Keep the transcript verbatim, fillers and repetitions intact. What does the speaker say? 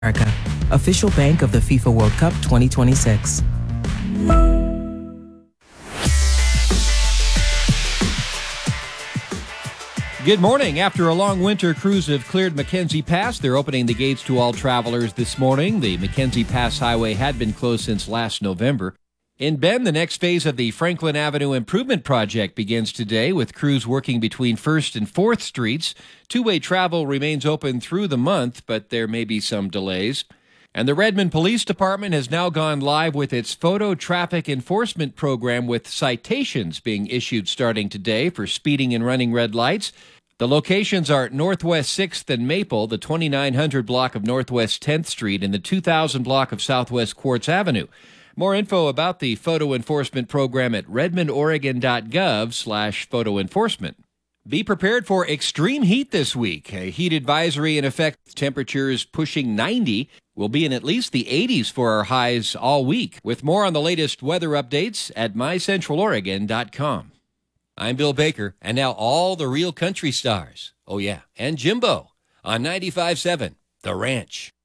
America, official bank of the FIFA World Cup twenty twenty-six. Good morning. After a long winter, crews have cleared Mackenzie Pass. They're opening the gates to all travelers this morning. The Mackenzie Pass Highway had been closed since last November. In Bend, the next phase of the Franklin Avenue Improvement Project begins today, with crews working between first and fourth Streets. Two-way travel remains open through the month, but there may be some delays. And the Redmond Police Department has now gone live with its photo traffic enforcement program, with citations being issued starting today for speeding and running red lights. The locations are Northwest sixth and Maple, the twenty-nine hundred block of Northwest tenth Street, and the two thousand block of Southwest Quartz Avenue. More info about the photo enforcement program at redmondoregon.gov slash photo enforcement. Be prepared for extreme heat this week. A heat advisory in effect, temperatures pushing ninety. We'll be in at least the eighties for our highs all week. With more on the latest weather updates at my central oregon dot com. I'm Bill Baker, and now all the real country stars. Oh yeah, and Jimbo on ninety-five point seven, The Ranch.